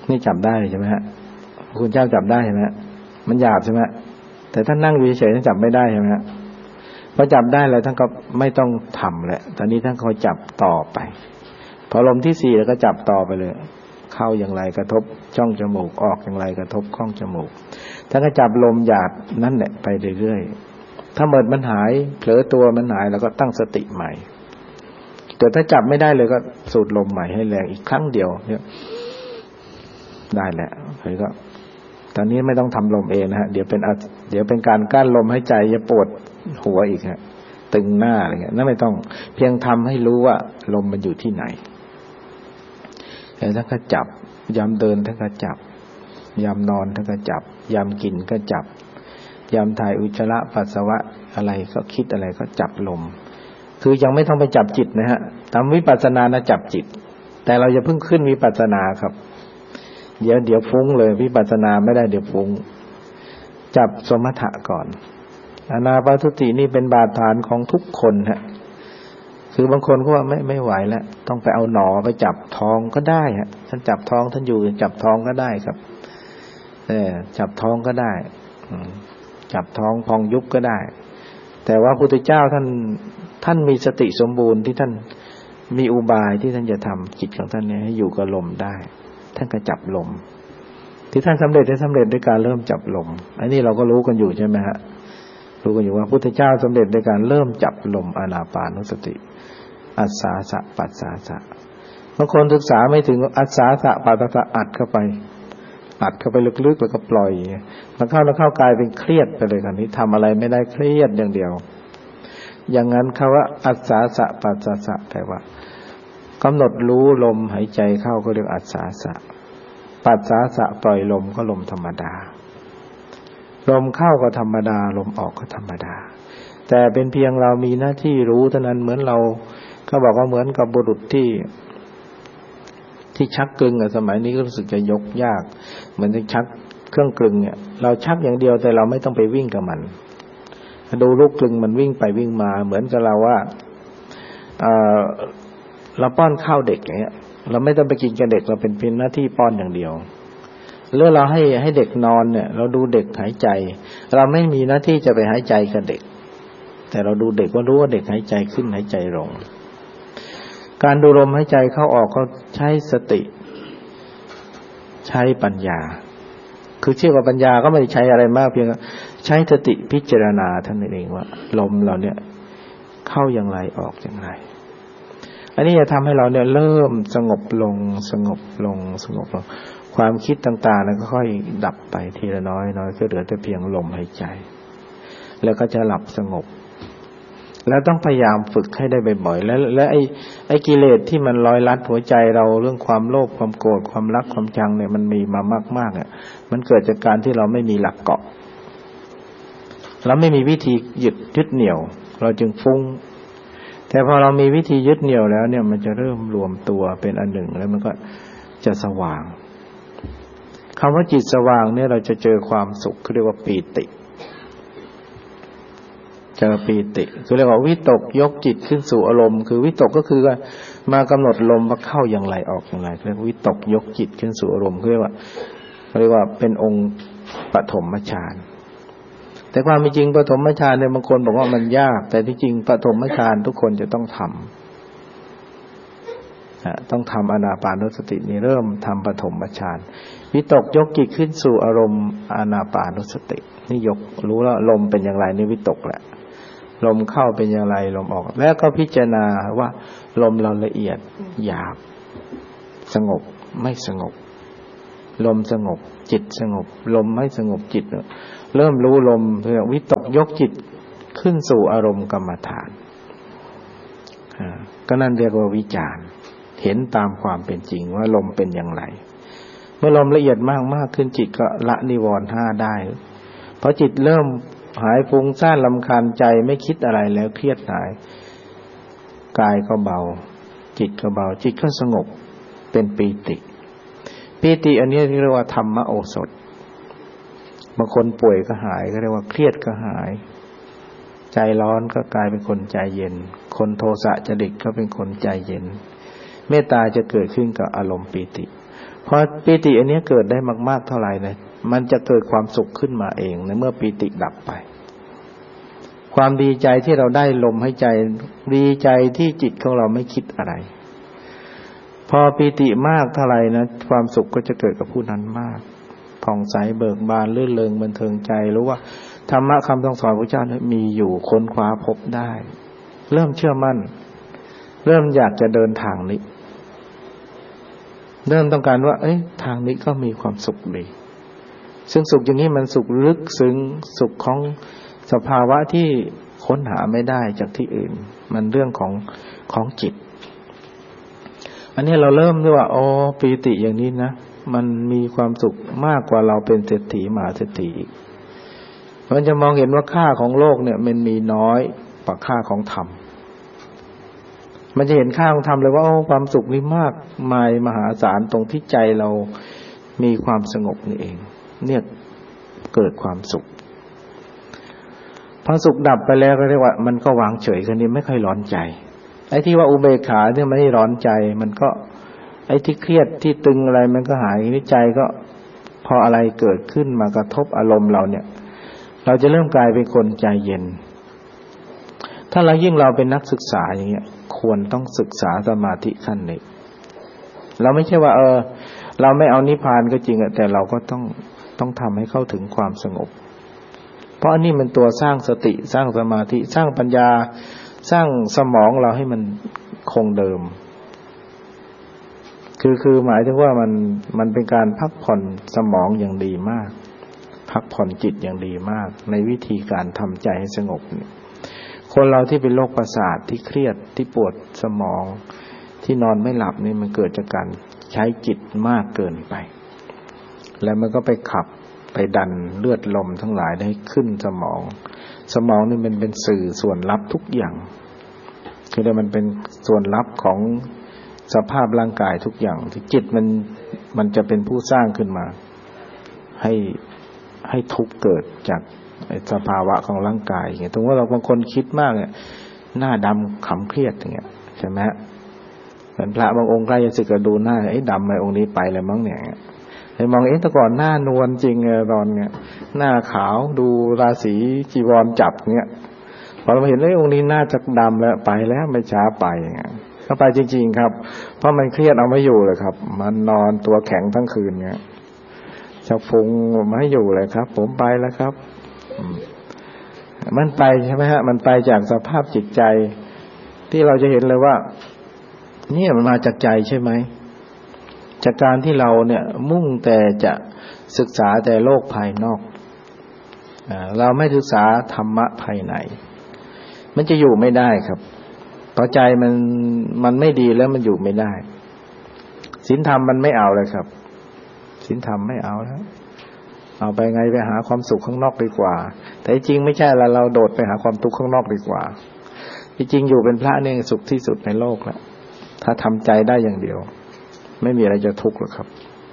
นี่จับได้ใช่ไหมฮะคุณเจ้าจับได้ใช่ไหมมันหยาบใช่ไหมแต่ท่านนั่งเฉยๆท่านจับไม่ได้ใช่ไหมฮะพอจับได้แล้วท่านก็ไม่ต้องทำแหละตอนนี้ท่านคอยจับต่อไปพอลมที่สี่แล้วก็จับต่อไปเลยเข้าอย่างไรกระทบช่องจมูกออกอย่างไรกระทบช่องจมูกท่านก็จับลมหยาบนั่นแหละไปเรื่อยๆถ้าเมิดมันหายเผลอตัวมันหายแล้วก็ตั้งสติใหม่แต่ถ้าจับไม่ได้เลยก็สูดลมใหม่ให้แรงอีกครั้งเดียวเนี่ยได้แหละเลยก็ตอนนี้ไม่ต้องทำลมเองนะฮะเดี๋ยวเป็นการกั้นลมหายใจจะปวดหัวอีกฮะตึงหน้าอะไรเงี้ยนั่นไม่ต้องเพียงทำให้รู้ว่าลมมันอยู่ที่ไหนแล้วท่านก็จับยามเดินท่านก็จับยามนอนท่านก็จับยามกินก็จับยามถ่ายอุจจาระปัสสาวะอะไรก็คิดอะไรก็จับลมคือยังไม่ต้องไปจับจิตนะฮะทำวิปัสสนานะจับจิตแต่เราจะเพิ่งขึ้นวิปัสสนาครับเดี๋ยวฟุ้งเลยวิปัสสนาไม่ได้เดี๋ยวฟุ้งจับสมถะก่อนอานาปานสตินี่เป็นบาดฐานของทุกคนฮะคือบางคนก็ว่าไม่ไหวแล้วต้องไปเอาหนอไปจับท้องก็ได้ฮะท่านจับท้องท่านอยู่จับท้องก็ได้ครับจับท้องก็ได้จับท้องพองยุบก็ได้แต่ว่าพระพุทธเจ้าท่านมีสติสมบูรณ์ที่ท่านมีอุบายที่ท่านจะทำจิตของท่านเนี่ยให้อยู่กับลมได้ท่านก็จับลมที่ท่านสำเร็จด้วยการเริ่มจับลมอันนี้เราก็รู้กันอยู่ใช่ไหมฮะรู้กันอยู่ว่าพุทธเจ้าสำเร็จด้วยการเริ่มจับลมอานาปานสติอัสสาสะปัสสาสะบางคนศึกษาไม่ถึงอัสสาสะปัสสาสะอัดเข้าไปลึกๆแล้วก็ปล่อยมันเข้ากลายเป็นเครียดไปเลยคราวนี้ทำอะไรไม่ได้เครียดอย่างเดียวอย่างนั้นคำว่าอัสสาสะปัสสาสะแปลว่ากำหนดรู้ลมหายใจเข้าก็เรียกอัสสาสะปัสสาสะปล่อยลมก็ลมธรรมดาลมเข้าก็ธรรมดาลมออกก็ธรรมดาแต่เป็นเพียงเรามีหน้าที่รู้เท่านั้นเหมือนเราเขาบอกว่าเหมือนกับบุรุษที่ชักกลึงสมัยนี้ก็รู้สึกจะยกยากเหมือนจะชักเครื่องกลึงเนี่ยเราชักอย่างเดียวแต่เราไม่ต้องไปวิ่งกับมันดูลูกกลึงมันวิ่งไปวิ่งมาเหมือนกับเราว่าเราป้อนข้าวเด็กอย่างเงี้ยเราไม่ต้องไปกินกับเด็กเราเป็นเพียงหน้าที่ป้อนอย่างเดียวหรือเราให้เด็กนอนเนี่ยเราดูเด็กหายใจเราไม่มีหน้าที่จะไปหายใจกับเด็กแต่เราดูเด็กก็รู้ว่าเด็กหายใจขึ้นหายใจลงการดูลมหายใจเข้าออกเขาใช้สติใช้ปัญญาคือเชื่อว่าปัญญาก็ไม่ได้ใช้อะไรมากเพียงใช้สติพิจารณาท่านเองว่าลมเราเนี่ยเข้าอย่างไรออกอย่างไรอันนี้จะทำให้เราเนี่ยเริ่มสงบลงความคิดต่างๆนั้นก็ค่อยดับไปทีละน้อยก็เหลือแต่เพียงลมหายใจแล้วก็จะหลับสงบแล้วต้องพยายามฝึกให้ได้บ่อยๆและไอ้กิเลสที่มันลอยลัดหัวใจเราเรื่องความโลภความโกรธความรักความชังเนี่ยมันมีมามากๆเนี่ยมันเกิดจากการที่เราไม่มีหลักเกาะเราไม่มีวิธียึดเหนี่ยวเราจึงฟุ้งแต่พอเรามีวิธียึดเหนี่ยวแล้วเนี่ยมันจะเริ่มรวมตัวเป็นอันหนึ่งแล้วมันก็จะสว่างคำว่าจิตสว่างเนี่ยเราจะเจอความสุขเรียกว่าปีติเจอปีติคือเรียกว่าวิตกยกจิตขึ้นสู่อารมณ์คือวิตกก็คือมากำหนดลมว่าเข้าอย่างไรออกอย่างไรเรียกวิตกยกจิตขึ้นสู่อารมณ์เรียกว่าเป็นองค์ปฐมฌานแต่ความจริงปฐมฌานเนี่ยบางคนบอกว่ามันยากแต่ที่จริงปฐมฌานทุกคนจะต้องทำอานาปานสตินี่เริ่มทำปฐมฌานวิตกยกจิตขึ้นสู่อารมณ์อานาปานสตินี่ยกรู้แล้วลมเป็นอย่างไรนี่วิตกแหละลมเข้าเป็นอย่างไรลมออกแล้วก็พิจารณาว่าลมเราละเอียดหยาบสงบไม่สงบลมสงบจิตสงบลมไม่สงบจิตเริ่มรู้ลมเรียกวิตกยกจิตขึ้นสู่อารมณ์กรรมฐานก็นั่นเรียกว่าวิจารณ์เห็นตามความเป็นจริงว่าลมเป็นอย่างไรเมื่อลมละเอียดมากขึ้นจิตก็ละนิวรณ์5ได้เพราะจิตเริ่มหายฟุ้งซ่านรำคาญใจไม่คิดอะไรแล้วเครียดหายกายก็เบาจิตก็เบาจิตก็สงบเป็นปีติอันนี้เรียกว่าธรรมโอสถบางคนป่วยก็หายก็เรียกว่าเครียดก็หายใจร้อนก็กลายเป็นคนใจเย็นคนโทสะจริตก็เป็นคนใจเย็นเมตตาจะเกิดขึ้นกับอารมณ์ปีติพอปีติอันนี้เกิดได้มากๆเท่าไหร่เนี่ยมันจะเกิดความสุขขึ้นมาเองในเมื่อปีติดับไปความดีใจที่เราได้ลมหายใจดีใจที่จิตของเราไม่คิดอะไรพอปีติมากเท่าไหร่นะความสุขก็จะเกิดกับผู้นั้นมากผ่องใสเบิกบานลื่นเริงบันเทิงใจรู้ว่าธรรมะคำสอนพระเจ้ามีอยู่ค้นคว้าพบได้เริ่มเชื่อมั่นเริ่มอยากจะเดินทางนี้เริ่มต้องการว่าทางนี้ก็มีความสุขดีซึ่งสุขอย่างนี้มันสุขลึกซึ้งสุขของสภาวะที่ค้นหาไม่ได้จากที่อื่นมันเรื่องของจิตอันนี้เราเริ่มด้วยว่าปีติอย่างนี้นะมันมีความสุขมากกว่าเราเป็นเศรษฐีมหาเศรษฐีอีกมันจะมองเห็นว่าค่าของโลกเนี่ยมันมีน้อยกว่าค่าของธรรมมันจะเห็นค่าของธรรมเลยว่าความสุขนี้มากมายมหาศาลตรงที่ใจเรามีความสงบนี่เองเนี่ยเกิดความสุขพอสุขดับไปแล้วก็เรียกว่ามันก็วางเฉยกันนี้ไม่ค่อยร้อนใจไอ้ที่ว่าอุเบกขาเนี่ยไม่ร้อนใจมันก็ไอ้ที่เครียดที่ตึงอะไรมันก็หายนิจใจก็พออะไรเกิดขึ้นมากระทบอารมณ์เราเนี่ยเราจะเริ่มกลายเป็นคนใจเย็นถ้าเรายิ่งเราเป็นนักศึกษาอย่างเงี้ยควรต้องศึกษาสมาธิขั้นนี้เราไม่ใช่ว่าเราไม่เอานิพพานก็จริงแต่เราก็ต้องทำให้เข้าถึงความสงบเพราะอันนี้มันตัวสร้างสติสร้างสมาธิสร้างปัญญาสร้างสมองเราให้มันคงเดิมคือหมายถึงว่ามันเป็นการพักผ่อนสมองอย่างดีมากพักผ่อนจิตอย่างดีมากในวิธีการทำใจให้สงบเนี่ยคนเราที่เป็นโรคประสาทที่เครียดที่ปวดสมองที่นอนไม่หลับนี่มันเกิดจากการใช้จิตมากเกินไปแล้วมันก็ไปขับไปดันเลือดลมทั้งหลายได้ขึ้นสมองนี่มันเป็นสื่อส่วนลับทุกอย่างคือมันเป็นส่วนลับของสภาพร่างกายทุกอย่างที่จิตมันจะเป็นผู้สร้างขึ้นมาให้ทุกข์เกิดจากสภาวะของร่างกายอย่างเงี้ยถึงว่าเราบางคนคิดมากเนี่ยหน้าดำขำเครียดอย่างเงี้ยใช่ไหมเหมือนพระบางองค์ใกล้จะสึกก็ดูหน้าดำไปองค์นี้ไปเลยมั้งเนี่ยไอ้มองแต่ก่อนหน้านวลจริงตอนเนี้ยหน้าขาวดูราศีจีวรจับเงี้ยพอเราเห็นองค์นี้หน้าจะดำแล้วไปแล้วไม่ช้าไปอย่างเงี้ยก็ไปจริงๆครับเพราะมันเครียดเอาไม่อยู่เลยครับมันนอนตัวแข็งทั้งคืนเงี้ยจะฟุ้งไม่อยู่เลยครับผมไปแล้วครับมันไปใช่ไหมฮะมันไปจากสภาพจิตใจที่เราจะเห็นเลยว่าเนี่ยมันมาจากใจใช่ไหมจากการที่เราเนี่ยมุ่งแต่จะศึกษาแต่โลกภายนอกเราไม่ศึกษาธรรมะภายในมันจะอยู่ไม่ได้ครับเพราะใจมันไม่ดีแล้วมันอยู่ไม่ได้ศีลธรรมมันไม่เอาเลยครับศีลธรรมไม่เอาแล้วเอาไปไงไปหาความสุขข้างนอกดีกว่าแต่จริงไม่ใช่เราโดดไปหาความทุกข์ข้างนอกดีกว่าจริงอยู่เป็นพระเนี่ยสุขที่สุดในโลกแล้วถ้าทำใจได้อย่างเดียวไม่มีอะไรจะทุกข์หรอกครับ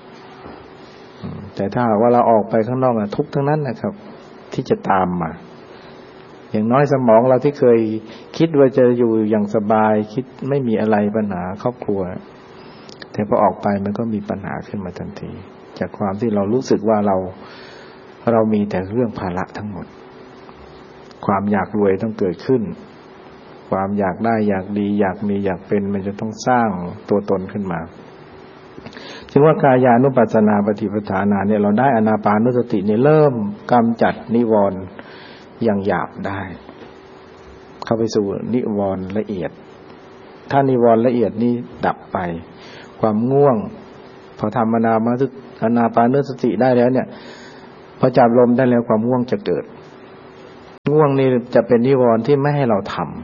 แต่ถ้าว่าเราออกไปข้างนอกทุกข์ทั้งนั้นนะครับที่จะตามมาอย่างน้อยสมองเราที่เคยคิดว่าจะอยู่อย่างสบายคิดไม่มีอะไรปัญหาครอบครัวแต่พอออกไปมันก็มีปัญหาขึ้นมาทันทีจากความที่เรารู้สึกว่าเรามีแต่เรื่องภาระทั้งหมดความอยากรวยต้องเกิดขึ้นความอยากได้อยากดีอยากมีอยากเป็นมันจะต้องสร้างตัวตนขึ้นมาถึงว่ากายานุปัสสนาปฏิปทานาเนี่ยเราได้อานาปานุสติเนี่ยเริ่มกำจัดนิวรณ์อย่างหยาบได้เข้าไปสู่นิวรณ์ละเอียดถ้านิวรณ์ละเอียดนี้ดับไปความง่วงพอทำอานาปานุสติได้แล้วเนี่ยพอจับลมได้แล้วความง่วงจะเกิดง่วงนี่จะเป็นนิวรณ์ที่ไม่ให้เราทำ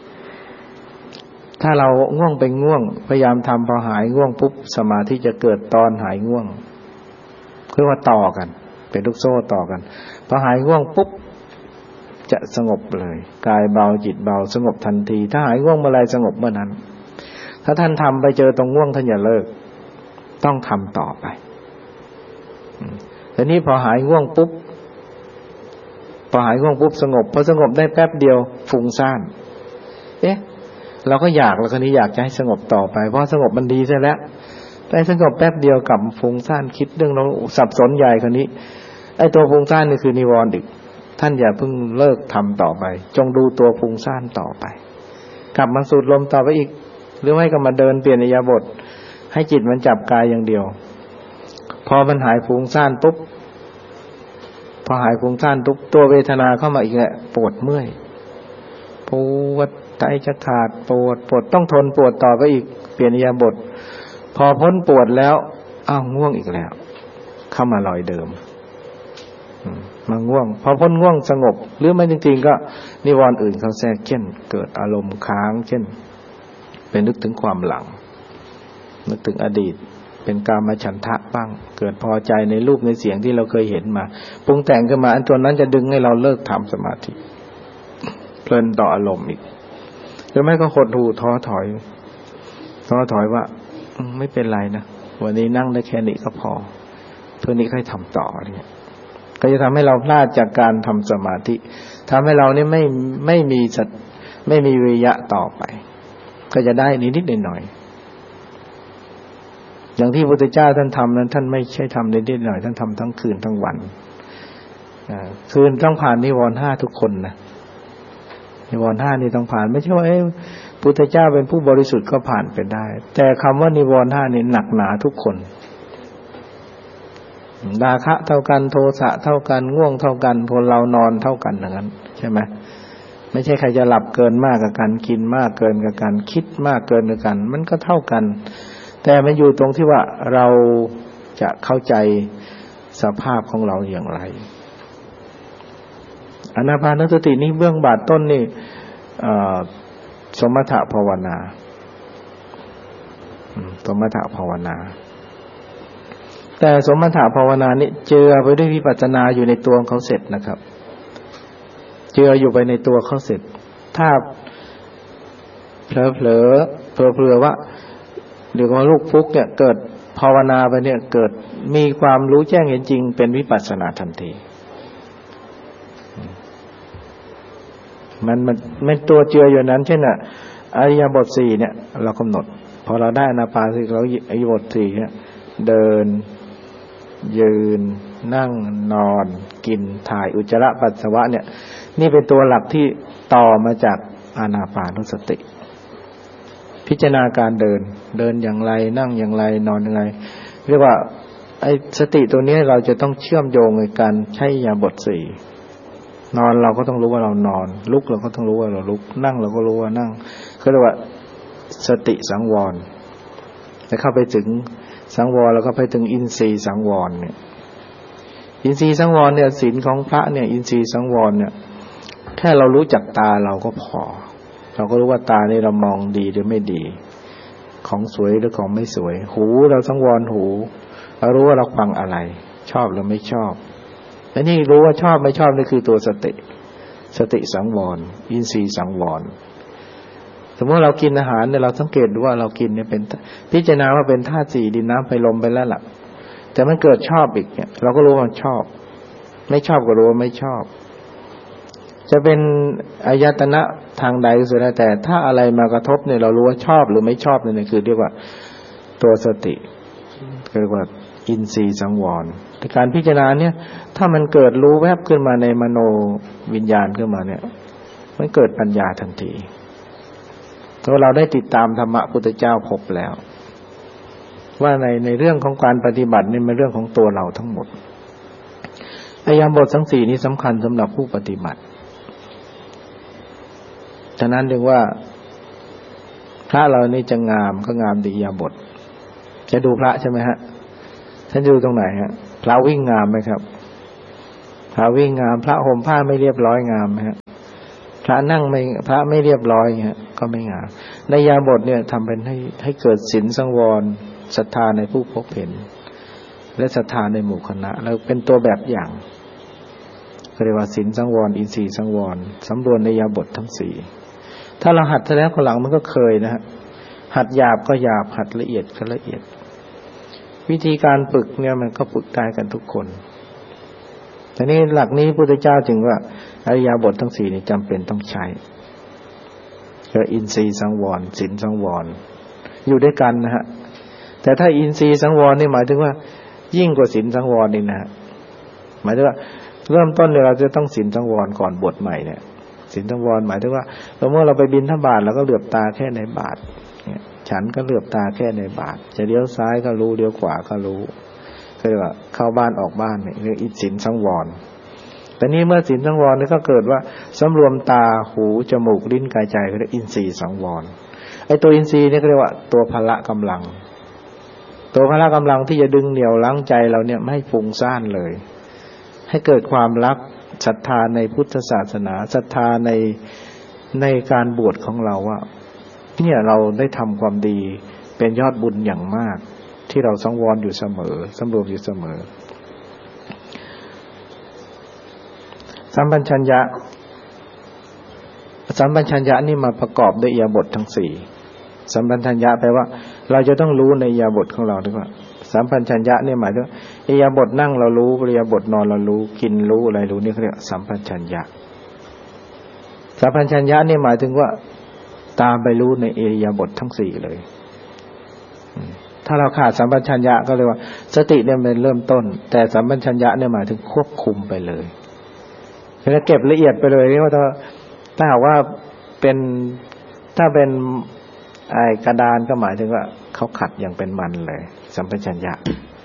ถ้าเราง่วงเป็นง่วงพยายามทำพอหายง่วงปุ๊บสมาธิจะเกิดตอนหายง่วงเพื่อว่าต่อกันเป็นลูกโซ่ต่อกันพอหายง่วงปุ๊บจะสงบเลยกายเบาจิตเบาสงบทันทีถ้าหายง่วงเมื่อไรสงบเมื่อนั้นถ้าท่านทำไปเจอตรงง่วงท่านอย่าเลิกต้องทำต่อไปแต่นี่พอหายง่วงปุ๊บสงบพอสงบได้แป๊บเดียวฟุ้งซ่านเราก็อยากแล้วคนนี้อยากจะให้สงบต่อไปเพราะสงบมันดีซะแล้วไปสงบแป๊บเดียวกับฟุ้งซ่านคิดเรื่องเราสับสนใหญ่คนนี้ไอ้ตัวฟุ้งซ่านนี่คือนิวรณ์อีกท่านอย่าเพิ่งเลิกทำต่อไปจงดูตัวฟุ้งซ่านต่อไปกลับมาสูดลมต่อไปอีกหรือไม่ก็มาเดินเปลี่ยนอิริยาบถให้จิตมันจับกายอย่างเดียวพอมันหายฟุ้งซ่านปุ๊บพอหายฟุ้งซ่านปุ๊บตัวเวทนาเข้ามาอีกแหละปวดเมื่อยปวดใจจะขาดปวดต้องทนปวดต่อไปอีกเปลี่ยนอิริยาบถพอพ้นปวดแล้วอ้าวง่วงอีกแล้วเข้ามารอยเดิมมาง่วงพอพ้นง่วงสงบหรือไม่จริงๆก็นิวรณ์อื่นเขาแทรกเช่นเกิดอารมณ์ค้างเช่นเป็นนึกถึงความหลังนึกถึงอดีตเป็นกามฉันทะบ้างเกิดพอใจในรูปในเสียงที่เราเคยเห็นมาปรุงแต่งขึ้นมาอันตัวนั้นจะดึงให้เราเลิกทำสมาธิเพลินต่ออารมณ์อีกหรือไม่ก็หดหู่ท้อถอยว่าไม่เป็นไรนะวันนี้นั่งได้แค่นี้ก็พอเพื่อนี้ค่อยทำต่อเนี่ยก็จะทำให้เราพลาดจากการทำสมาธิทำให้เรานี่ไม่มีวิริยะต่อไปก็จะได้นิดๆหน่อยๆอย่างที่พระพุทธเจ้าท่านทำนั้นท่านไม่ใช่ทำนิดๆหน่อยท่านทำทั้งคืนทั้งวันคืนต้องผ่านนิวรณ์5ทุกคนนะนิวรณ์5นี่ต้องผ่านไม่ใช่ว่าพุทธเจ้าเป็นผู้บริสุทธิ์ก็ผ่านไปได้แต่คำว่านิวรณ์5นี่หนักหนาทุกคนราคะเท่ากันโทสะเท่ากันง่วงเท่ากันคนเรานอนเท่ากันอย่างนั้นใช่ไหมไม่ใช่ใครจะหลับเกินมากกับกันกินมากเกินกับกันคิดมากเกินกับกันมันก็เท่ากันแต่มันอยู่ตรงที่ว่าเราจะเข้าใจสภาพของเราอย่างไรอานาปานสตินี้เบื้องบาทต้นนี่สมถะภาวนาสมถะภาวนาแต่สมถะภาวนานี่เจือไปด้วยวิปัสสนาอยู่ในตัวของเขาเสร็จนะครับเจืออยู่ไปในตัวเขาเสร็จถ้าเผลอว่าหรือว่าลูกฟุกเนี่ยเกิดภาวนาไปเนี่ยเกิดมีความรู้แจ้งเห็นจริงเป็นวิปัสสนาทันทีมันตัวเจืออยู่นั้นเช่นน่ะอริยบท4เนี่ยเรากำหนดพอเราได้อานาปานสติเราอริยบท4เนี่ยเดินยืนนั่งนอนกินถ่ายอุจจาระปัสสาวะเนี่ยนี่เป็นตัวหลักที่ต่อมาจากอานาปานสติพิจารณาการเดินอย่างไรนั่งอย่างไรนอนอย่างไรเรียกว่าไอ้สติตัวนี้เราจะต้องเชื่อมโยงในการใช้อิริยาบถ4นอนเราก็ต้องรู้ว่าเรานอนลุกเราก็ต้องรู้ว่าเราลุกนั่งเราก็รู้ว่านั่งเขาเรียกว่าสติสังวรแล้วเข้าไปถึงสังวรแล้วก็ไปถึงอินทรีย์สังวรเนี่ยอินทรีย์สังวรเนี่ยศีลของพระเนี่ยอินทรีย์สังวรเนี่ยแค่เรารู้จักตาเราก็พอเราก็รู้ว่าตานี่เรามองดีหรือไม่ดีของสวยหรือของไม่สวยหูเราสังวรหูเรารู้ว่าเราฟังอะไรชอบหรือไม่ชอบและนี่รู้ว่าชอบไม่ชอบนี่คือตัวสติสังวรอินทรีย์สังวรสมมติเรากินอาหารเนี่ยเราสังเกตดูว่าเรากินเนี่ยเป็นพิจารณาว่าเป็นธาตุ4ดินน้ำไฟลมไปแล้วล่ะแต่มันเกิดชอบอีกเนี่ยเราก็รู้ว่าชอบไม่ชอบก็รู้ว่าไม่ชอบจะเป็นอายตนะทางใดก็สุดแล้วแต่ถ้าอะไรมากระทบเนี่ยเรารู้ว่าชอบหรือไม่ชอบเนี่ยคือเรียกว่าตัวสติเรียกว่าอินทรีย์สังวรในการพิจารณาเนี่ยถ้ามันเกิดรู้แวบขึ้นมาในมโนวิญญาณขึ้นมาเนี่ยมันเกิดปัญญาทันทีถ้าเราได้ติดตามธรรมะพุทธเจ้าพบแล้วว่าในเรื่องของการปฏิบัตินี่เป็นเรื่องของตัวเราทั้งหมดอิริยาบถทั้ง4นี้สำคัญสำหรับผู้ปฏิบัติฉะนั้นเรียกว่าพระเรานี่จะงามก็งามดีอิริยาบถจะดูพระใช่ไหมฮะท่านดูตรงไหนฮะพระวิ่งงามไหมครับพระวิ่งงามพระห่มผ้าไม่เรียบร้อยงามไหมฮะพระนั่งไม่พระไม่เรียบร้อยฮะก็ไม่งามในอิริยาบถเนี่ยทำเป็นให้เกิดศีลสังวรศรัทธาในผู้พบเห็นและศรัทธาในหมู่คณะแล้วเป็นตัวแบบอย่างเรียกว่าศีลสังวรอินทรีย์สังวรสำรวมในอิริยาบถทั้ง4ถ้าเราหัดแล้วคนหลังมันก็เคยนะฮะหัดหยาบก็หยาบหัดละเอียดก็ละเอียดวิธีการฝึกเนี่ยมันก็ฝึกได้กันทุกคนแต่นี่หลักนี้พระพุทธเจ้าจึงว่าอิริยาบถทั้ง4นี่จำเป็นต้องใช้คืออินทรีย์สังวรศีลสังวรอยู่ด้วยกันนะฮะแต่ถ้าอินทรีย์สังวรนี่หมายถึงว่ายิ่งกว่าศีลสังวรนี่นะหมายถึงว่าเริ่มต้นเนี่ยเราจะต้องศีลสังวรก่อนบวชใหม่เนี่ยศีลสังวรหมายถึงว่าเมื่อเราไปบิณฑบาตเราก็เหลือบตาแค่ในบาตรฉันก็เหลือบตาแค่ในบาตรจะเลี้ยวซ้ายก็รู้เลี้ยวขวาก็รู้ก็เรียกว่าเข้าบ้านออกบ้านเนี่ยเรียกศีลสังวรแต่นี้เมื่อศีลสังวรนี่ก็เกิดว่าสำรวมตาหูจมูกลิ้นกายใจก็เรียกอินทรีย์สังวรไอ้ตัวอินทรีย์นี่ก็เรียกว่าตัวพละกำลังตัวพละกำลังที่จะดึงเหนี่ยวรั้งใจเราเนี่ยไม่ให้ฟุ้งซ่านเลยให้เกิดความรักศรัทธาในพุทธศาสนาศรัทธาในการบวชของเราว่าเนี่ยเราได้ทำความดีเป็นยอดบุญอย่างมากที่เราสังวรอยู่เสมอสำรวมอยู่เสมอสัมปชัญญะนี่มาประกอบด้วยอิริยาบถทั้งสี่สัมปชัญญะแปลว่าเราจะต้องรู้ในอิริยาบถของเราด้วยว่าสัมปชัญญะนี่หมายถึงอิริยาบถนั่งเรารู้อิริยาบถนอนเรารู้กินรู้อะไรรู้นี่เขาเรียกสัมปชัญญะสัมปชัญญะนี่หมายถึงว่าตามไปรู้ในอิริยาบถทั้งสี่เลยถ้าเราขาดสัมปชัญญะก็เลยว่าสติเนี่ยเป็นเริ่มต้นแต่สัมปชัญญะเนี่ยหมายถึงควบคุมไปเลยแล้วเก็บละเอียดไปเลยเรียกว่าถ้าหากว่าถ้าเป็นกระดานก็หมายถึงว่าเขาขัดอย่างเป็นมันเลยสัมปชัญญะ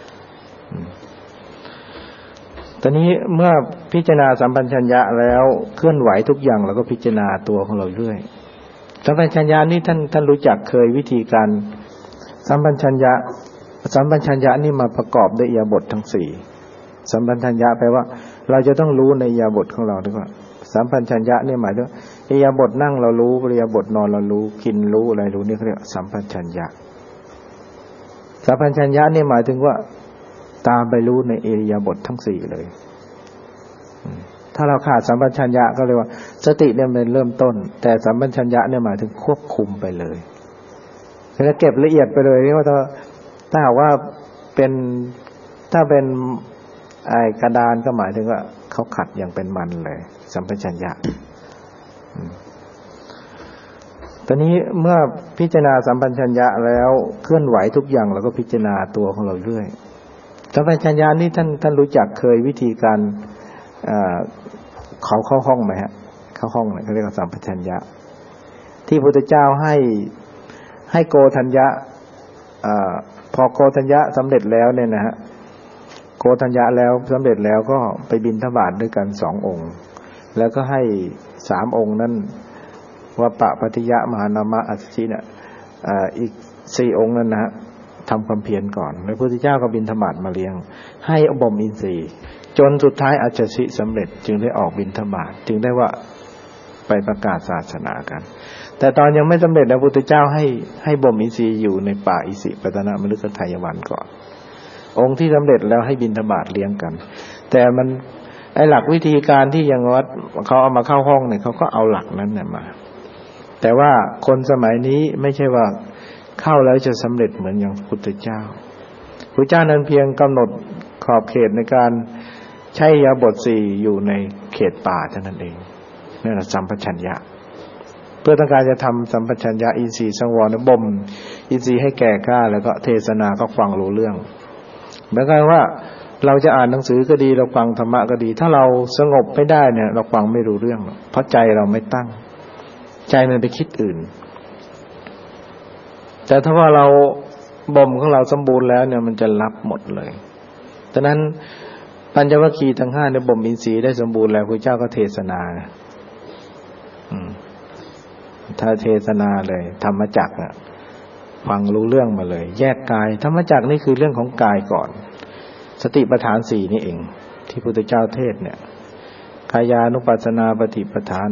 ตอนนี้เมื่อพิจารณาสัมปชัญญะแล้วเคลื่อนไหวทุกอย่างเราก็พิจารณาตัวของเราเรื่อยสัมปชัญญะนี่ท่านรู้จักเคยวิธีการสัมปชัญญะนี่มาประกอบด้วยอิริยาบถทั้งสี่สัมปชัญญะแปลว่าเราจะต้องรู้ในอิริยาบถของเราด้วยว่าสัมปชัญญะนี่หมายถึงอิริยาบถนั่งเรารู้อิริยาบถนอนเรารู้กินรู้อะไรรู้นี่เขาเรียกสัมปชัญญะสัมปชัญญะนี่หมายถึงว่าตามไปรู้ในอิริยาบถทั้งสี่เลยถ้าเราขาดสัมปชัญญะก็เลยว่าสติเนี่ยเป็นเริ่มต้นแต่สัมปชัญญะเนี่ยหมายถึงควบคุมไปเลยแล้วเก็บละเอียดไปเลยเรียกว่าถ้าหากว่าถ้าเป็นกระดานก็หมายถึงว่าเขาขัดอย่างเป็นมันเลยสัมปชัญญะตอนนี้เมื่อพิจารณาสัมปชัญญะแล้วเคลื่อนไหวทุกอย่างเราก็พิจารณาตัวของเราเรื่อยสัมปชัญญะนี่ท่านรู้จักเคยวิธีการเขาเข้าห้องไหมฮะเข้าห้องเนี่ยเขาเรียกว่าสัมปชัญญะที่พระพุทธเจ้าให้โกฏัญญะพอโกฏัญญะสำเร็จแล้วเนี่ยนะฮะโกฏัญญะแล้วสำเร็จแล้วก็ไปบิณฑบาตด้วยกัน2 องค์แล้วก็ให้3 องค์นั้นวัปปะปัทติยะมหานามะอัสสชิเนี่ยอีก4 องค์นั้นนะฮะทำความเพียรก่อนแล้วพระพุทธเจ้าก็บิณฑบาตมาเลี้ยงให้บ่มอินทรีย์จนสุดท้ายอัจฉริสำเร็จจึงได้ออกบิณฑบาตจึงได้ว่าไปประกาศศาสนากันแต่ตอนยังไม่สำเร็จพระพุทธเจ้าให้บ่มอินทรีย์อยู่ในป่าอิสิปตนมฤคทายวันก่อนองค์ที่สำเร็จแล้วให้บิณฑบาตเลี้ยงกันแต่มันหลักวิธีการที่ยังวัดเขาเอามาเข้าห้องเนี่ยเขาก็เอาหลักนั้นเนี่ยมาแต่ว่าคนสมัยนี้ไม่ใช่ว่าเข้าแล้วจะสำเร็จเหมือนอย่างพระพุทธเจ้าพระเจ้านั้นเพียงกำหนดขอบเขตในการใช้อิริยาบถ4อยู่ในเขตป่าเท่านั้นเองนั่นแหละสัมปชัญญะเพื่อต้องการจะทำสัมปชัญญะอินทรีย์สังวรบ่มอินทรีย์ให้แก่กล้าแล้วก็เทศนาก็ฟังรู้เรื่องเหมือนกันว่าเราจะอ่านหนังสือก็ดีเราฟังธรรมะก็ดีถ้าเราสงบไม่ได้เนี่ยเราฟังไม่รู้เรื่องเพราะใจเราไม่ตั้งใจมันไปคิดอื่นแต่ถ้าว่าเราบ่มของเราสมบูรณ์แล้วเนี่ยมันจะรับหมดเลยฉะนั้นปัญจวัคคีย์ทั้ง5เนี่ยบ่มอินทรีย์ได้สมบูรณ์แล้วพระเจ้าก็เทศนาถ้าเทศนาเลยธรรมจักรฟังรู้เรื่องมาเลยแยกกายธรรมจักรนี่คือเรื่องของกายก่อนสติปัฏฐาน4นี่เองที่พระพุทธเจ้าเทศเนี่ยกายานุปัสสนาปฏิปทาน